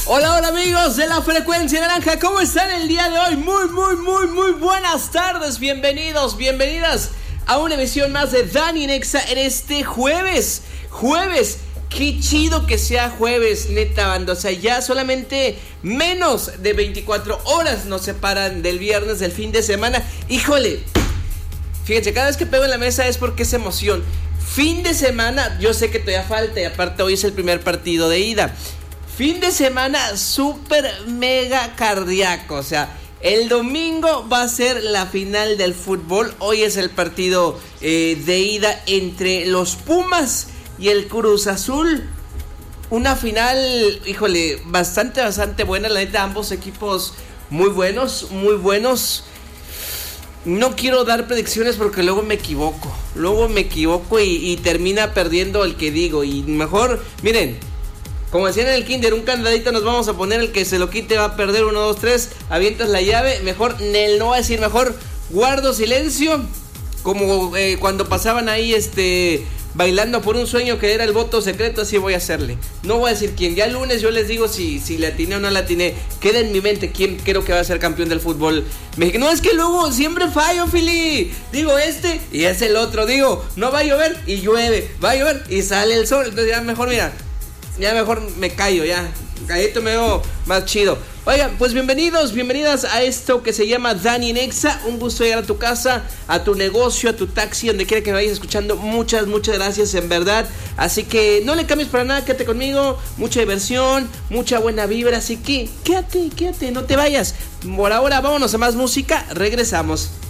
Hola, hola amigos de la Frecuencia Naranja, ¿cómo están el día de hoy? Muy buenas tardes, bienvenidos, bienvenidas a una emisión más de Dani Nexa en este jueves, qué chido que sea jueves, neta banda, o sea, ya solamente menos de 24 horas nos separan del viernes, del fin de semana, híjole, fíjense, cada vez que pego en la mesa es porque es emoción, fin de semana, yo sé que todavía falta y aparte hoy es el primer partido de ida. Fin de semana súper mega cardíaco, o sea, el domingo va a ser la final del fútbol, hoy es el partido de ida entre los Pumas y el Cruz Azul, una final, híjole, bastante buena, la neta, ambos equipos muy buenos, no quiero dar predicciones porque luego me equivoco y termina perdiendo el que digo, y mejor, miren, como decían en el kinder, un candadito nos vamos a poner, el que se lo quite va a perder, 1, 2, 3, avientas la llave, mejor no voy a decir, mejor guardo silencio, como cuando pasaban ahí bailando por un sueño que era el voto secreto, así voy a hacerle, no voy a decir quién, ya el lunes yo les digo si le atiné o no le atiné, queda en mi mente quién creo que va a ser campeón del fútbol mexicano. No, es que luego siempre fallo, Fili, digo y es el otro, digo, no va a llover y llueve, va a llover y sale el sol, entonces ya mejor me callo, ya callito me veo más chido. Oigan, pues bienvenidas a esto que se llama Dani Nexa. Un gusto llegar a tu casa, a tu negocio, a tu taxi, donde quiera que me vayas escuchando. Muchas gracias, en verdad. Así que no le cambies para nada, quédate conmigo. Mucha diversión, mucha buena vibra. Así que quédate, no te vayas. Por ahora vámonos a más música, regresamos.